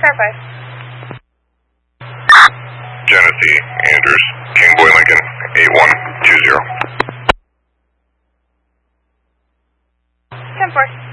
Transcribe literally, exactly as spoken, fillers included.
Verify. Genesee Andrews, King Boy Lincoln, eight one two zero. ten four.